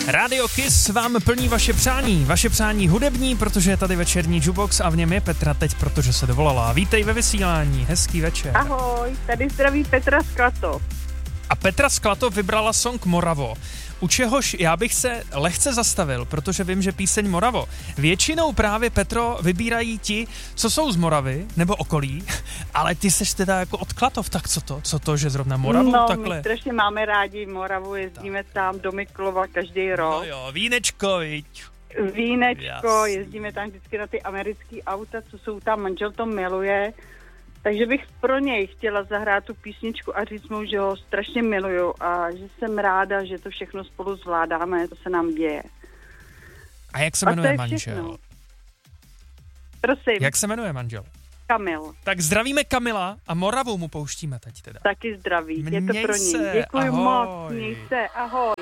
Radio Kiss vám plní vaše přání hudební, protože je tady večerní jukebox a v něm je Petra teď, protože se dovolala. Vítej ve vysílání, hezký večer. Ahoj, tady zdraví Petra z Klatov. A Petra z Klatov vybrala song Moravo, u čehož já bych se lehce zastavil, protože vím, že píseň Moravo většinou právě, Petro, vybírají ti, co jsou z Moravy nebo okolí, ale ty seš teda jako od Klatov, tak co to, že zrovna Moravu takhle? My strašně máme rádi Moravu, jezdíme tam do Mikulova každý rok. No jo, vínečko, viď. Vínečko, jezdíme tam vždycky na ty americký auta, co jsou tam, manžel to miluje. Takže bych pro něj chtěla zahrát tu písničku a říct mu, že ho strašně miluju a že jsem ráda, že to všechno spolu zvládáme, to se nám děje. A jak se jmenuje manžel? Prosím. Jak se jmenuje manžel? Kamil. Tak zdravíme Kamila a Moravu mu pouštíme teď teda. Taky zdraví, je to pro něj. Se, Děkuji ahoj. moc, měj se, ahoj.